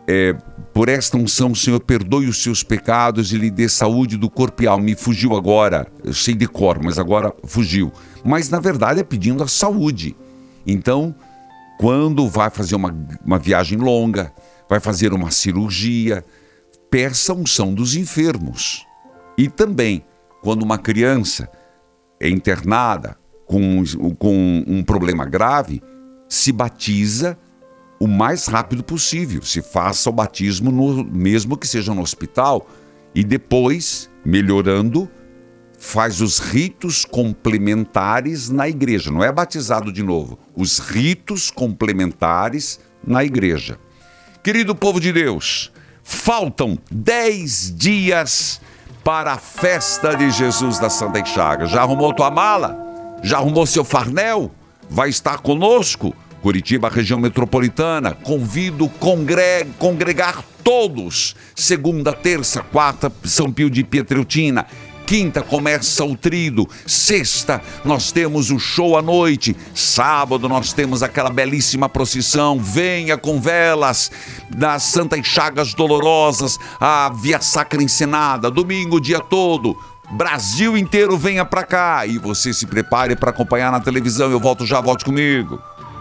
por esta unção, Senhor, perdoe os seus pecados e lhe dê saúde do corpo e alma. Me fugiu agora, eu sei de cor, mas agora fugiu. Mas na verdade é pedindo a saúde. Então, quando vai fazer uma viagem longa, vai fazer uma cirurgia, peça a unção dos enfermos. E também, quando uma criança é internada com um problema grave, se batiza o mais rápido possível. Se faça o batismo, mesmo que seja no hospital, e depois, melhorando, faz os ritos complementares na igreja. Não é batizado de novo. Os ritos complementares na igreja. Querido povo de Deus, faltam 10 dias para a festa de Jesus da Santa Chagas. Já arrumou tua mala? Já arrumou seu farnel? Vai estar conosco? Curitiba, região metropolitana, convido congregar todos. Segunda, terça, quarta, São Pio de Pietreutina. Quinta começa o trido. Sexta nós temos o show à noite. Sábado nós temos aquela belíssima procissão. Venha com velas das Santas Chagas Dolorosas, a Via Sacra encenada. Domingo o dia todo. Brasil inteiro venha pra cá. E você se prepare para acompanhar na televisão. Eu volto já, volte comigo.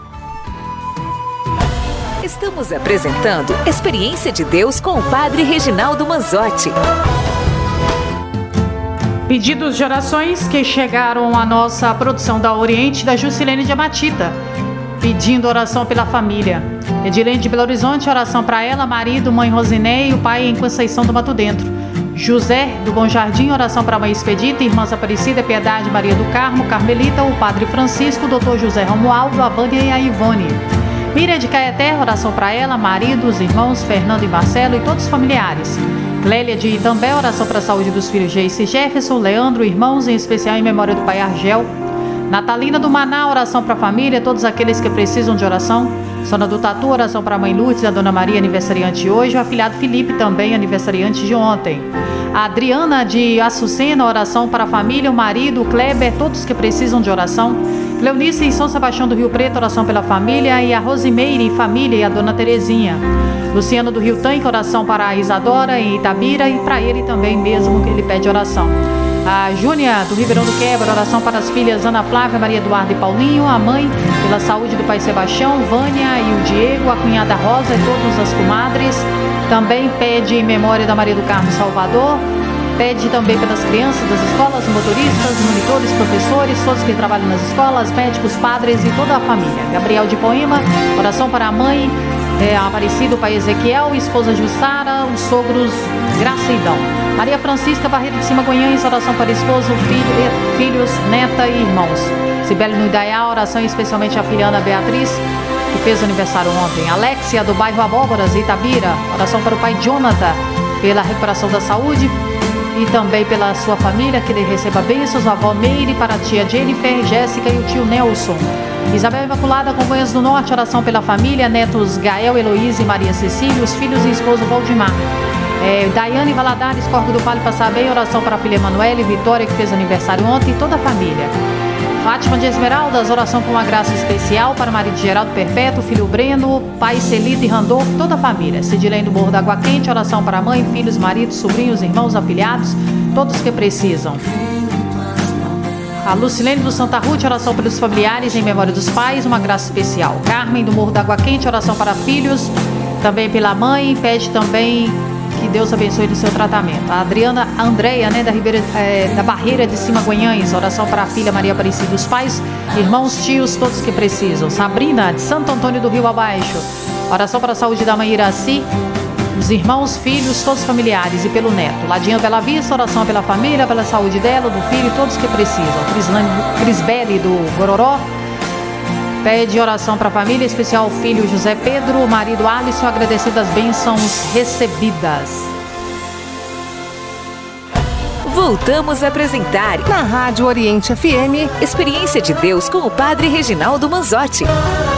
Estamos apresentando Experiência de Deus com o Padre Reginaldo Manzotti. Pedidos de orações que chegaram à nossa produção da Oriente, da Juscelene de Amatita, pedindo oração pela família. Edilene de Belo Horizonte, oração para ela, marido, mãe Rosinei e o pai em Conceição do Mato Dentro. José do Bom Jardim, oração para a mãe Expedita, irmãs Aparecida, Piedade, Maria do Carmo, Carmelita, o padre Francisco, o doutor José Romualdo, a Vânia e a Ivone. Miriam de Caeté, oração para ela, marido, os irmãos Fernando e Marcelo e todos os familiares. Clélia de Itambé, oração para a saúde dos filhos Geice e Jefferson, Leandro, irmãos, em especial em memória do pai Argel. Natalina do Maná, oração para a família, todos aqueles que precisam de oração. Sona do Tatu, oração para a mãe Lourdes, a dona Maria, aniversariante hoje, o afilhado Felipe, também aniversariante de ontem. A Adriana de Açucena, oração para a família, o marido, o Kleber, todos que precisam de oração. Cleonice em São Sebastião do Rio Preto, oração pela família. E a Rosimeire e família e a dona Terezinha. Luciano do Rio Tanque, oração para a Isadora em Itabira e para ele também mesmo que ele pede oração. A Júnia do Ribeirão do Quebra, oração para as filhas Ana Flávia, Maria Eduarda e Paulinho. A mãe pela saúde do pai Sebastião, Vânia e o Diego. A cunhada Rosa e todas as comadres. Também pede em memória da Maria do Carmo Salvador. Pede também pelas crianças das escolas, motoristas, monitores, professores, todos que trabalham nas escolas, médicos, padres e toda a família. Gabriel de Poema, oração para a mãe, a Aparecida, o pai Ezequiel, esposa Jussara, os sogros Graça e Dão. Maria Francisca Barreiro de Cima Goiães, oração para esposo, filhos, neta e irmãos. Cibele no Idaiá, oração especialmente a filha Ana Beatriz, que fez aniversário ontem. Alexia do bairro Abóboras, Itabira, oração para o pai Jonathan, pela recuperação da saúde. E também pela sua família, que ele receba bênçãos, a avó Meire, para a tia Jennifer, Jéssica e o tio Nelson. Isabel Imaculada, Congonhas do Norte, oração pela família, netos Gael, Heloísa e Maria Cecília, os filhos e esposo Valdemar. Daiane Valadares, Corgo do Vale, passar bem, oração para a filha Emanuele, Vitória, que fez aniversário ontem, e toda a família. Fátima de Esmeraldas, oração com uma graça especial para o marido Geraldo Perpétuo, filho Breno, pai Celita e Randolfo, toda a família. Cidilene do Morro da Água Quente, oração para a mãe, filhos, maridos, sobrinhos, irmãos, afilhados, todos que precisam. A Lucilene do Santa Ruth, oração pelos familiares em memória dos pais, uma graça especial. Carmen do Morro da Água Quente, oração para filhos, também pela mãe, pede também que Deus abençoe no seu tratamento. A Adriana Andréia, da Barreira de Cima Goiães, oração para a filha Maria Aparecida, os pais, irmãos, tios, todos que precisam. Sabrina, de Santo Antônio do Rio Abaixo, oração para a saúde da mãe Iraci, os irmãos, filhos, todos os familiares e pelo neto. Ladinha Bela Vista, oração pela família, pela saúde dela, do filho, todos que precisam. Crisbele do Gororó, pede oração para a família, em especial o filho José Pedro, o marido Alisson, agradecendo as bênçãos recebidas. Voltamos a apresentar na Rádio Oriente FM Experiência de Deus com o Padre Reginaldo Manzotti.